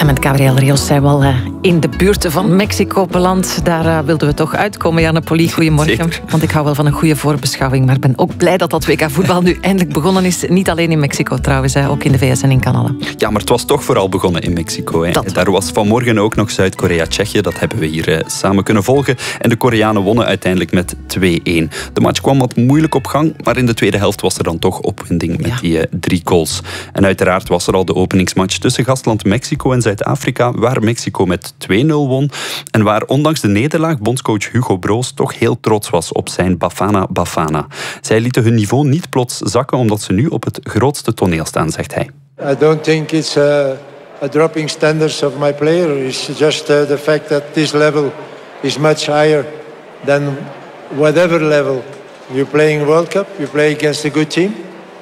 met Gabriel Rios zijn we al in de buurt van Mexico beland. Daar wilden we toch uitkomen, Janne Poli. Goedemorgen. Zeker. Want ik hou wel van een goede voorbeschouwing. Maar ik ben ook blij dat WK voetbal nu eindelijk begonnen is. Niet alleen in Mexico trouwens, ook in de VS en in Canada. Ja, maar het was toch vooral begonnen in Mexico. Hè. Daar was vanmorgen ook nog Zuid-Korea-Tsjechië. Dat hebben we hier samen kunnen volgen. En de Koreanen wonnen uiteindelijk met 2-1. De match kwam wat moeilijk op gang. Maar in de tweede helft was er dan toch opwinding met die 3 goals. En uiteraard was er al de openingsmatch tussen gastland Mexico en Zuid-Afrika, waar Mexico met 2-0 won. En waar ondanks de nederlaag bondscoach Hugo Broos toch heel trots was op zijn Bafana Bafana. Zij lieten hun niveau niet plots zakken, omdat ze nu op het grootste toneel staan, zegt hij. I don't think it's a dropping standards of my player. It's just the fact that this level is much higher than whatever level. You're playing World Cup, you play against a good team.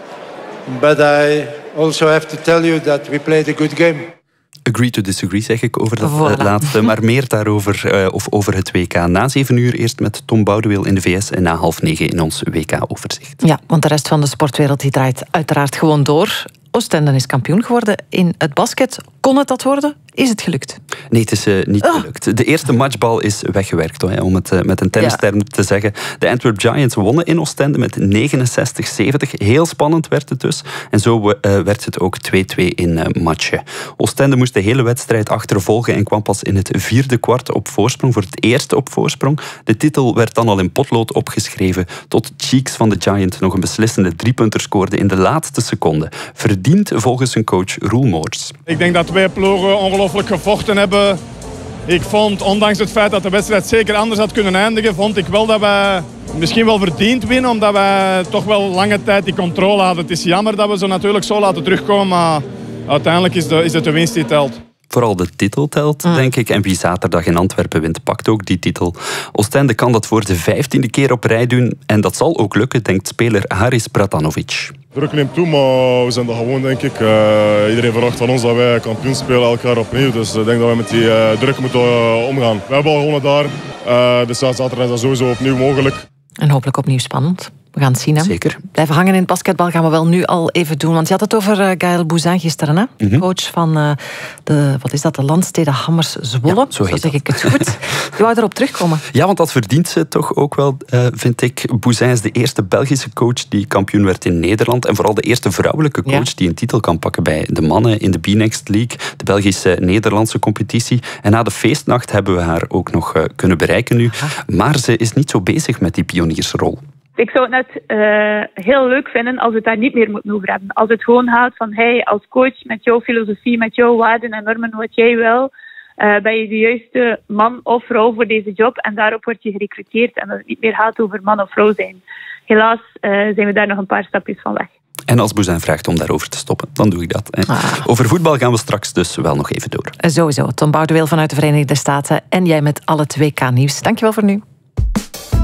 But I also have to tell you that we played a good game. Agree to disagree, zeg ik over dat laatste. Maar meer daarover, of over het WK. Na 7 uur eerst met Tom Boudewil in de VS en na 8:30 in ons WK-overzicht. Ja, want de rest van de sportwereld die draait uiteraard gewoon door. Oostende is kampioen geworden in het basket. Kon het dat worden? Is het gelukt? Nee, het is niet gelukt. De eerste matchbal is weggewerkt, om het met een tennisterm te zeggen. De Antwerp Giants wonnen in Oostende met 69-70. Heel spannend werd het dus. En zo werd het ook 2-2 in matchen. Oostende moest de hele wedstrijd achtervolgen en kwam pas in het 4e kwart op voorsprong. Voor het eerst op voorsprong. De titel werd dan al in potlood opgeschreven. Tot Cheeks van de Giants nog een beslissende 3-punter scoorde in de laatste seconde. Verdiend volgens zijn coach Roel Moors. Ik denk dat twee ploegen ongelooflijk gevochten hebben. Ik vond, ondanks het feit dat de wedstrijd zeker anders had kunnen eindigen, vond ik wel dat wij misschien wel verdiend winnen, omdat wij toch wel lange tijd die controle hadden. Het is jammer dat we ze natuurlijk zo laten terugkomen, maar uiteindelijk is het de winst die telt. Vooral de titel telt, denk ik. En wie zaterdag in Antwerpen wint, pakt ook die titel. Oostende kan dat voor de 15e keer op rij doen. En dat zal ook lukken, denkt speler Haris Bratanovic. Druk neemt toe, maar we zijn dat gewoon, denk ik. Iedereen verwacht van ons dat wij kampioen spelen elk jaar opnieuw. Dus ik denk dat we met die druk moeten omgaan. We hebben al gewonnen daar. Dus zaterdag is dat sowieso opnieuw mogelijk. En hopelijk opnieuw spannend. We gaan het zien, hè? Zeker. Blijven hangen in het basketbal gaan we wel nu al even doen. Want je had het over Gaël Bouzin gisteren, hè? Coach van de Landstede Hammers Zwolle. Ja, zo zeg ik het goed. Je wou erop terugkomen. Ja, want dat verdient ze toch ook wel, vind ik. Bouzin is de eerste Belgische coach die kampioen werd in Nederland. En vooral de eerste vrouwelijke coach die een titel kan pakken bij de mannen in de B-Next League. De Belgische-Nederlandse competitie. En na de feestnacht hebben we haar ook nog kunnen bereiken nu. Maar ze is niet zo bezig met die pioniersrol. Ik zou het net heel leuk vinden als we het daar niet meer moeten over hebben. Als het gewoon gaat van, hey, als coach met jouw filosofie, met jouw waarden en normen, wat jij wil, ben je de juiste man of vrouw voor deze job en daarop word je gerecruiteerd en dat het niet meer gaat over man of vrouw zijn. Helaas zijn we daar nog een paar stapjes van weg. En als Bouzin vraagt om daarover te stoppen, dan doe ik dat. Over voetbal gaan we straks dus wel nog even door. Sowieso. Tom Boudewil vanuit de Verenigde Staten en jij met al het WK-nieuws. Dankjewel voor nu.